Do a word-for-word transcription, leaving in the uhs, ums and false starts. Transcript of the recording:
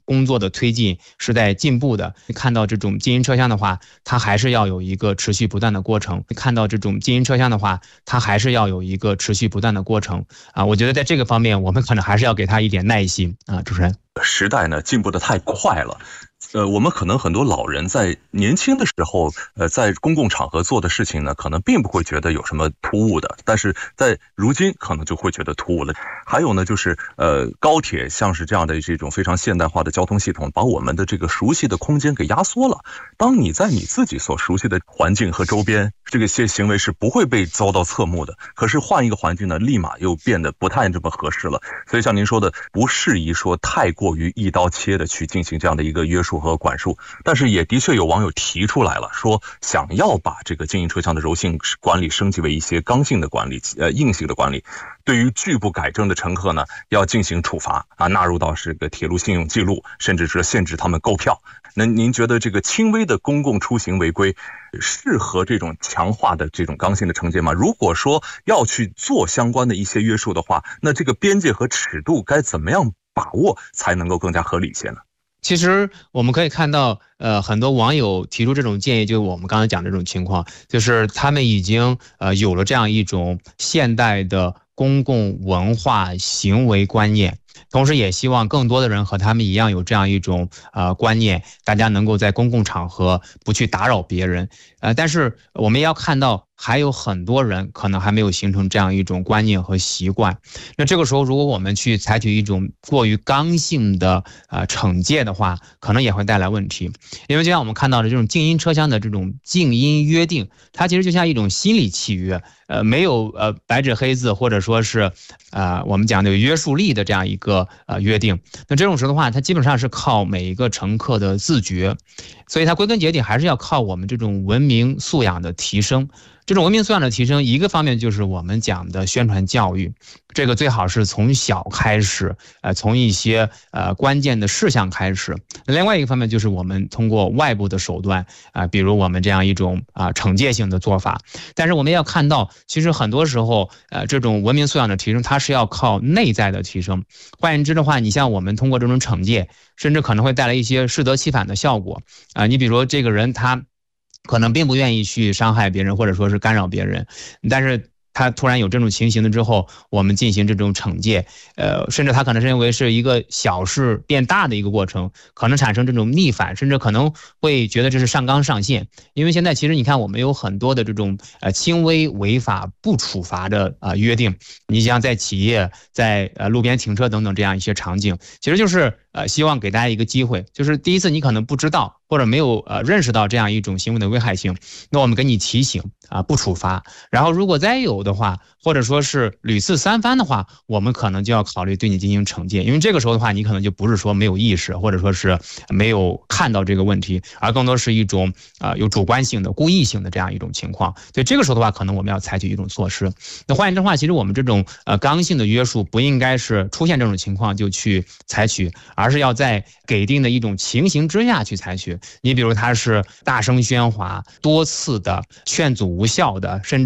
工作的推进是在进步的。看到这种静音车厢的话，它还是要有一个持续不断的过程。看到这种静音车厢的话，它还是要有一个持续不断的过程啊。我觉得在这个方面，我们可能还是要给他一点耐心啊。主持人， 时代呢进步的太快了。呃，我们可能很多老人在年轻的时候，呃，在公共场合做的事情呢，可能并不会觉得有什么突兀的，但是在如今可能就会觉得突兀了。还有呢，就是呃，高铁像是这样的这种非常现代化的交通系统，把我们的这个熟悉的空间给压缩了。当你在你自己所熟悉的环境和周边，这个些行为是不会被遭到侧目的。可是换一个环境呢，立马又变得不太这么合适了。所以像您说的，不适宜说太过于一刀切的去进行这样的一个约束和管束，但是也的确有网友提出来了，说想要把这个静音车厢的柔性管理升级为一些刚性的管理，呃，硬性的管理。对于拒不改正的乘客呢，要进行处罚啊，纳入到这个铁路信用记录，甚至是限制他们购票。那您觉得这个轻微的公共出行违规适合这种强化的这种刚性的惩戒吗？如果说要去做相关的一些约束的话，那这个边界和尺度该怎么样把握才能够更加合理一些呢？ 其实我们可以看到，呃，很多网友提出这种建议，就是我们刚才讲的这种情况，就是他们已经呃有了这样一种现代的公共文化行为观念，同时也希望更多的人和他们一样有这样一种呃观念，大家能够在公共场合不去打扰别人。呃，但是我们也要看到，还有很多人可能还没有形成这样一种观念和习惯。那这个时候，如果我们去采取一种过于刚性的呃惩戒的话，可能也会带来问题。因为就像我们看到的这种静音车厢的这种静音约定，它其实就像一种心理契约，呃，没有呃白纸黑字或者说是呃我们讲的有约束力的这样一个呃约定。那这种时候的话，它基本上是靠每一个乘客的自觉，所以它归根结底还是要靠我们这种文明素养的提升。这种文明素养的提升，一个方面就是我们讲的宣传教育，这个最好是从小开始，呃，从一些呃关键的事项开始。另外一个方面就是我们通过外部的手段啊、呃，比如我们这样一种啊、呃、惩戒性的做法。但是我们要看到，其实很多时候，呃，这种文明素养的提升，它是要靠内在的提升。换言之的话，你像我们通过这种惩戒，甚至可能会带来一些适得其反的效果啊、呃。你比如说这个人他可能并不愿意去伤害别人，或者说是干扰别人，但是他突然有这种情形了之后，我们进行这种惩戒，呃，甚至他可能是认为是一个小事变大的一个过程，可能产生这种逆反，甚至可能会觉得这是上纲上线。因为现在其实你看，我们有很多的这种呃轻微违法不处罚的啊、呃、约定，你像在企业、在呃路边停车等等这样一些场景，其实就是呃希望给大家一个机会，就是第一次你可能不知道或者没有呃认识到这样一种行为的危害性，那我们给你提醒啊、呃、不处罚，然后如果再有的话，或者说是屡次三番的话，我们可能就要考虑对你进行惩戒。因为这个时候的话，你可能就不是说没有意识，或者说是没有看到这个问题，而更多是一种啊、呃、有主观性的、故意性的这样一种情况。所以这个时候的话，可能我们要采取一种措施。那换言之的话，其实我们这种呃刚性的约束不应该是出现这种情况就去采取，而是要在给定的一种情形之下去采取。你比如他是大声喧哗、多次的劝阻无效的，甚至